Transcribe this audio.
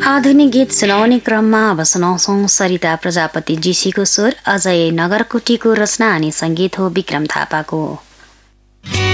आधुनिक गीत सुनाउने क्रममा अब सुनाउँछौं सरिता प्रजापति जीसीको स्वर, अजय नगरकोटीको रचना अनि संगीत हो विक्रम थापाको।